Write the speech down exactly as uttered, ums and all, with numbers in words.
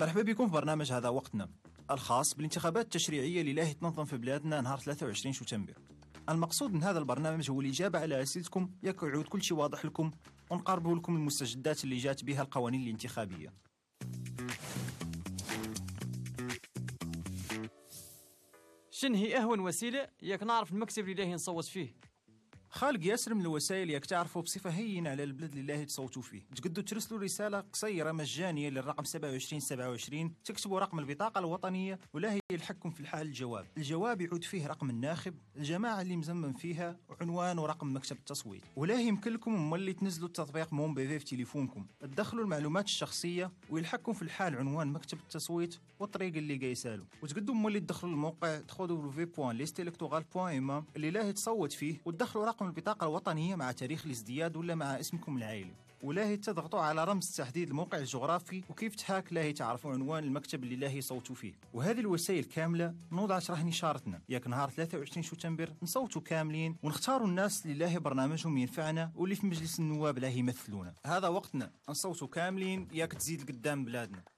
مرحبا بكم في برنامج هذا وقتنا الخاص بالانتخابات التشريعية اللي لاهي تنظم في بلادنا نهار ثلاثة وعشرين سبتمبر. المقصود من هذا البرنامج هو الإجابة على أسئلتكم، ياك يعود كل شيء واضح لكم ونقربوا لكم المستجدات اللي جات بها القوانين الانتخابية. شن هي أهون وسيلة ياك نعرف المكتب اللي لاهي نصوت فيه؟ خالق ياسر من الوسائل ياك تعرفوا بصفة هينة على البلد اللي لاهي تصوتوا فيه. تقدروا ترسلوا رسالة قصيرة مجانية للرقم سبعة وعشرين سبعة وعشرين، تكتبوا رقم البطاقة الوطنية ولاهي يلحقكم في الحال الجواب. الجواب يعود فيه رقم الناخب، الجماعة اللي مزمن فيها، وعنوان ورقم مكتب التصويت. ولاهي يمكن لكم مولي تنزلوا التطبيق مون بي في في تليفونكم، تدخلوا المعلومات الشخصية ويلحقكم في الحال عنوان مكتب التصويت والطريق اللي قايسالو. وتقدروا مولي تدخلوا الموقع دبليو في بوان ليست إلكتورال بوان إم اللي لاهي تصوت فيه، وتدخلوا رقم البطاقة الوطنية مع تاريخ الازدياد ولا مع اسمكم العائلي. ولاهي تضغطوا على رمز تحديد الموقع الجغرافي، وكيف تحاك لاهي تعرفوا عنوان المكتب اللي لاهي صوتوا فيه. وهذه الوسائل كاملة نوضع شرح نشارتنا ياك نهار ثلاثة وعشرين سبتمبر نصوتوا كاملين ونختاروا الناس اللي لاهي برنامجهم ينفعنا واللي في مجلس النواب لاهي يمثلونا. هذا وقتنا نصوتوا كاملين ياك تزيد قدام بلادنا.